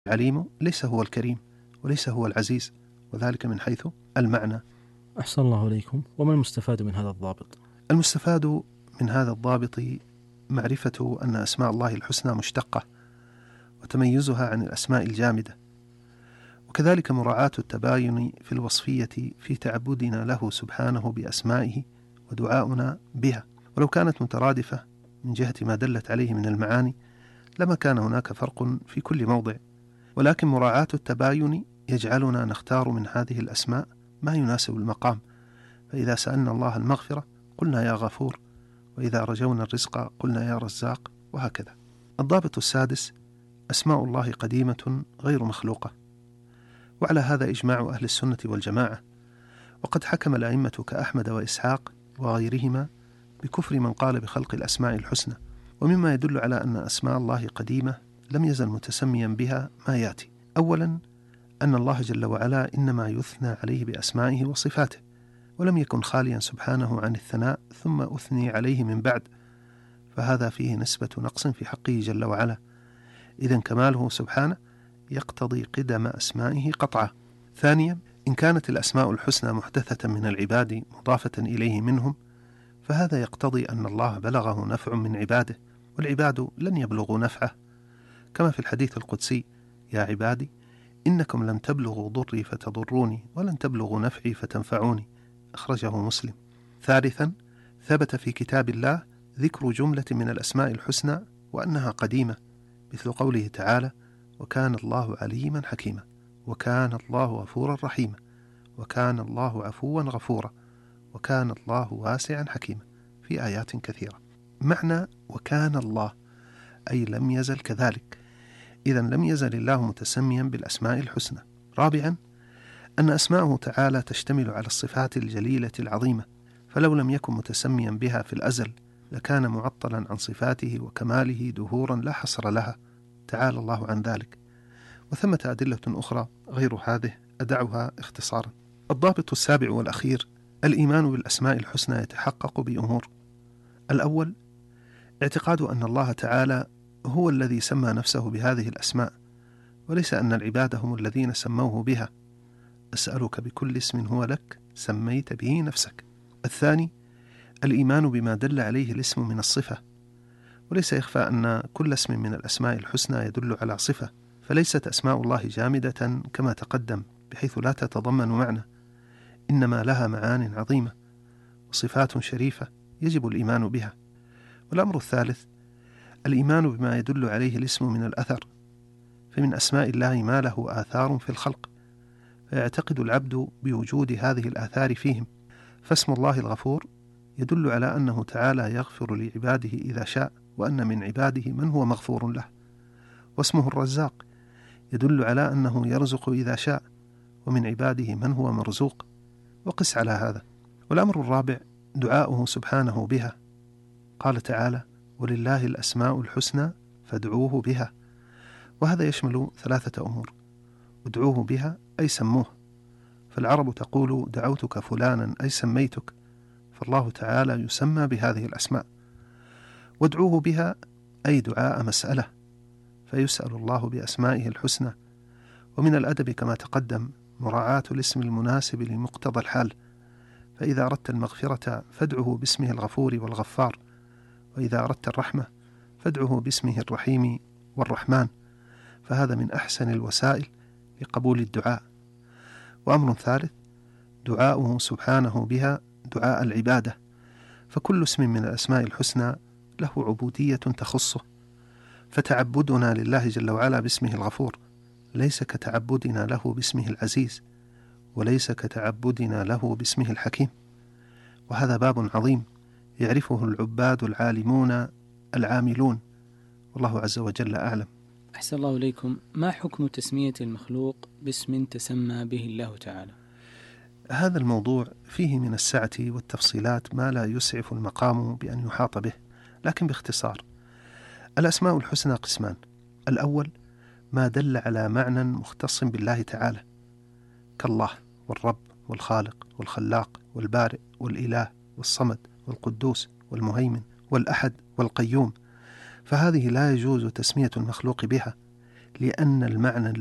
العليم ليس هو الكريم وليس هو العزيز، وذلك من حيث المعنى. أحسن الله إليكم. وما المستفاد من هذا الضابط؟ المستفاد من هذا الضابط معرفة أن أسماء الله الحسنى مشتقة، وتميزها عن الأسماء الجامدة، وكذلك مراعاة التباين في الوصفية في تعبدنا له سبحانه بأسمائه ودعاؤنا بها. ولو كانت مترادفة من جهة ما دلت عليه من المعاني لما كان هناك فرق في كل موضع، ولكن مراعاة التباين يجعلنا نختار من هذه الأسماء ما يناسب المقام. فإذا سألنا الله المغفرة قلنا يا غفور، وإذا رجونا الرزق قلنا يا رزاق، وهكذا. الضابط السادس: أسماء الله قديمة غير مخلوقة، وعلى هذا إجماع أهل السنة والجماعة. وقد حكم الأئمة كأحمد وإسحاق وغيرهما بكفر من قال بخلق الأسماء الحسنى. ومما يدل على أن أسماء الله قديمة لم يزل متسميا بها ما يأتي. أولا، أن الله جل وعلا إنما يثنى عليه بأسمائه وصفاته، ولم يكن خاليا سبحانه عن الثناء ثم أثني عليه من بعد، فهذا فيه نسبة نقص في حقه جل وعلا. إذن كماله سبحانه يقتضي قدم أسمائه قطعا. ثانيا، إن كانت الأسماء الحسنى محدثة من العباد مضافة إليه منهم، فهذا يقتضي أن الله بلغه نفع من عباده، والعباد لن يبلغوا نفعه، كما في الحديث القدسي: يا عبادي إنكم لن تبلغوا ضري فتضروني ولن تبلغوا نفعي فتنفعوني، أخرجه مسلم. ثالثا، ثبت في كتاب الله ذكر جملة من الأسماء الحسنى وأنها قديمة، مثل قوله تعالى: وكان الله عليما حكيما، وكان الله غفورا رحيما، وكان الله عفوا غفورا، وكان الله واسعا حكيما، في آيات كثيرة. معنى وكان الله أي لم يزل كذلك، إذن لم يزل الله متسميا بالأسماء الحسنى. رابعا، أن أسماءه تعالى تشتمل على الصفات الجليلة العظيمة، فلو لم يكن متسميا بها في الأزل لكان معطلا عن صفاته وكماله دهورا لا حصر لها، تعالى الله عن ذلك. وثمة أدلة أخرى غير هذه أدعها اختصارا. الضابط السابع والأخير: الإيمان بالأسماء الحسنى يتحقق بأمور. الأول، اعتقاد أن الله تعالى هو الذي سمى نفسه بهذه الأسماء، وليس أن العباد هم الذين سموه بها. أسألك بكل اسم هو لك سميت به نفسك. الثاني، الإيمان بما دل عليه الاسم من الصفة، وليس يخفى أن كل اسم من الأسماء الحسنى يدل على صفة، فليست أسماء الله جامدة كما تقدم بحيث لا تتضمن معنى، إنما لها معان عظيمة وصفات شريفة يجب الإيمان بها. والأمر الثالث، الإيمان بما يدل عليه الاسم من الأثر، فمن أسماء الله ما له آثار في الخلق، فيعتقد العبد بوجود هذه الآثار فيهم. فاسم الله الغفور يدل على أنه تعالى يغفر لعباده إذا شاء، وأن من عباده من هو مغفور له. واسمه الرزاق يدل على أنه يرزق إذا شاء، ومن عباده من هو مرزوق، وقس على هذا. والأمر الرابع، دعاؤه سبحانه بها، قال تعالى: ولله الأسماء الحسنى فادعوه بها، وهذا يشمل ثلاثة أمور: ادعوه بها أي سموه، فالعرب تقول دعوتك فلانا أي سميتك، فالله تعالى يسمى بهذه الأسماء. وادعوه بها أي دعاء مسألة، فيسأل الله بأسمائه الحسنى. ومن الأدب كما تقدم مراعاة الاسم المناسب لمقتضى الحال، فإذا أردت المغفرة فادعه باسمه الغفور والغفار، وإذا أردت الرحمة فادعه باسمه الرحيم والرحمن، فهذا من أحسن الوسائل لقبول الدعاء. وأمر ثالث، دعاؤه سبحانه بها دعاء العبادة، فكل اسم من الأسماء الحسنى له عبودية تخصه، فتعبدنا لله جل وعلا باسمه الغفور ليس كتعبدنا له باسمه العزيز، وليس كتعبدنا له باسمه الحكيم، وهذا باب عظيم يعرفه العباد العالمون العاملون، والله عز وجل أعلم. أحسن الله إليكم. ما حكم تسمية المخلوق باسم تسمى به الله تعالى؟ هذا الموضوع فيه من السعة والتفصيلات ما لا يسعف المقام بأن يحاط به، لكن باختصار: الأسماء الحسنى قسمان. الأول، ما دل على معنى مختص بالله تعالى، كالله والرب والخالق والخلاق والبارئ والإله والصمد والقدوس والمهيمن والأحد والقيوم، فهذه لا يجوز تسمية المخلوق بها، لأن المعنى